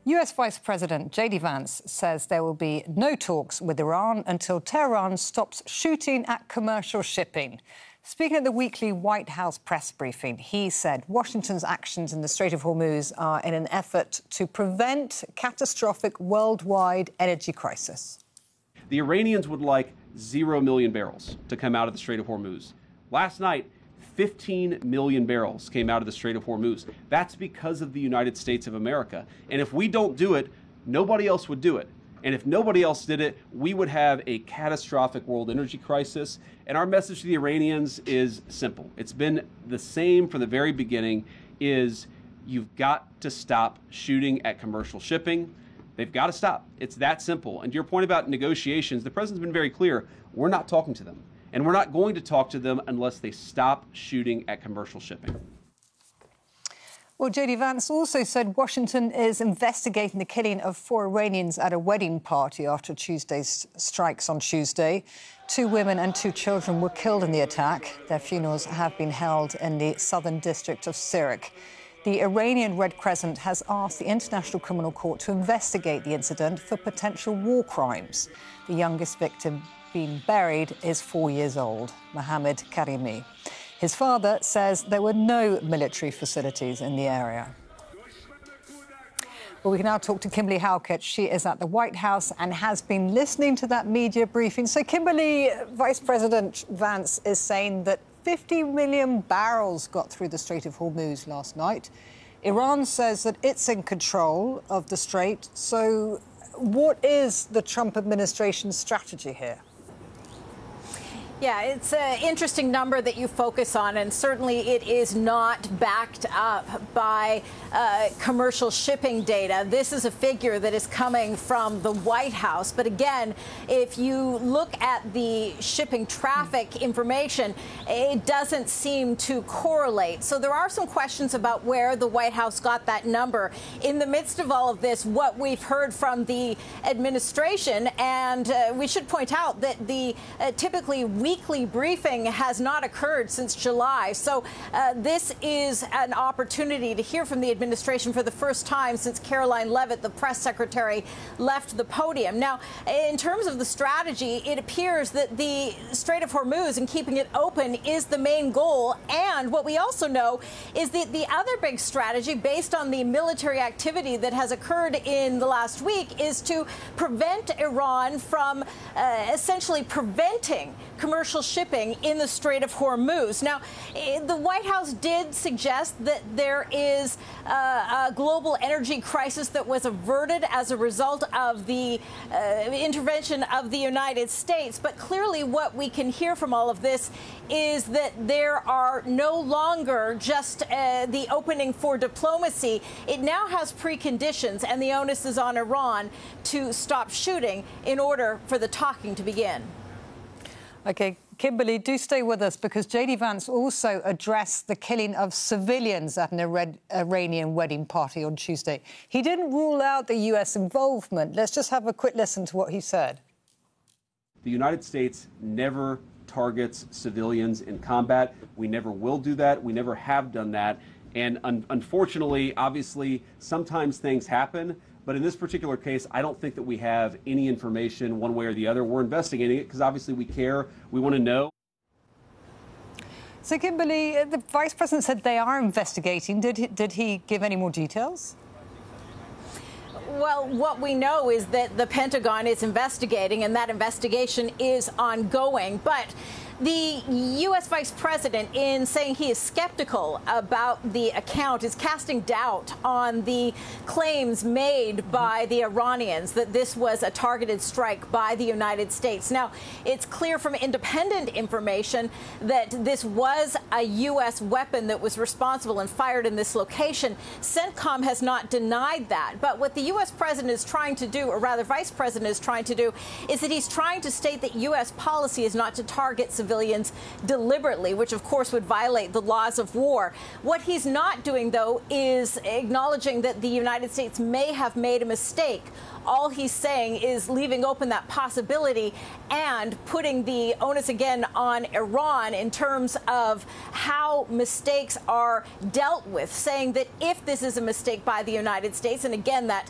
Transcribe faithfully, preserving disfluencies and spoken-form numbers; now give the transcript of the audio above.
U S Vice President J D Vance says there will be no talks with Iran until Tehran stops shooting at commercial shipping. Speaking at the weekly White House press briefing, he said Washington's actions in the Strait of Hormuz are in an effort to prevent a catastrophic worldwide energy crisis. The Iranians would like zero million barrels to come out of the Strait of Hormuz. Last night, fifteen million barrels came out of the Strait of Hormuz. That's because of the United States of America. And if we don't do it, nobody else would do it. And if nobody else did it, we would have a catastrophic world energy crisis. And our message to the Iranians is simple. It's been the same from the very beginning, is you've got to stop shooting at commercial shipping. They've got to stop. It's that simple. And to your point about negotiations, the president's been very clear. We're not talking to them. And we're not going to talk to them unless they stop shooting at commercial shipping. Well, J D Vance also said Washington is investigating the killing of four Iranians at a wedding party after Tuesday's strikes on Tuesday. Two women and two children were killed in the attack. Their funerals have been held in the southern district of Sirak. The Iranian Red Crescent has asked the International Criminal Court to investigate the incident for potential war crimes. The youngest victim being buried is four years old, Mohammad Karimi. His father says there were no military facilities in the area. Well, we can now talk to Kimberly Halkett. She is at the White House and has been listening to that media briefing. So, Kimberly, Vice President Vance is saying that fifty million barrels got through the Strait of Hormuz last night. Iran says that it's in control of the strait. So what is the Trump administration's strategy here? Yeah, it's an interesting number that you focus on, and certainly it is not backed up by uh, commercial shipping data. This is a figure that is coming from the White House. But again, if you look at the shipping traffic information, it doesn't seem to correlate. So there are some questions about where the White House got that number. In the midst of all of this, what we've heard from the administration, and uh, we should point out that the uh, typically we weekly briefing has not occurred since July. So uh, this is an opportunity to hear from the administration for the first time since Caroline Leavitt, the press secretary, left the podium. Now, in terms of the strategy, it appears that the Strait of Hormuz and keeping it open is the main goal. And what we also know is that the other big strategy, based on the military activity that has occurred in the last week, is to prevent Iran from uh, essentially preventing commercial shipping in the Strait of Hormuz. Now, the White House did suggest that there is uh, a global energy crisis that was averted as a result of the uh, intervention of the United States. But clearly what we can hear from all of this is that there are no longer just uh, the opening for diplomacy. It now has preconditions, and the onus is on Iran to stop shooting in order for the talking to begin. OK, Kimberly, do stay with us, because J D Vance also addressed the killing of civilians at an Iranian wedding party on Tuesday. He didn't rule out the U S involvement. Let's just have a quick listen to what he said. The United States never targets civilians in combat. We never will do that. We never have done that. And un- unfortunately, obviously, sometimes things happen. But in this particular case, I don't think that we have any information one way or the other. We're investigating it because obviously we care. We want to know. So, Kimberly, the vice president said they are investigating. Did he, did he give any more details? Well, what we know is that the Pentagon is investigating, and that investigation is ongoing. But the U S vice president, in saying he is skeptical about the account, is casting doubt on the claims made by the Iranians that this was a targeted strike by the United States. Now, it's clear from independent information that this was a U S weapon that was responsible and fired in this location. CENTCOM has not denied that. But what the U S president is trying to do, or rather vice president is trying to do, is that he's trying to state that U S policy is not to target civilians civilians deliberately, which of course would violate the laws of war. What he's not doing, though, is acknowledging that the United States may have made a mistake. All he's saying is leaving open that possibility and putting the onus again on Iran in terms of how mistakes are dealt with, saying that if this is a mistake by the United States, and again, that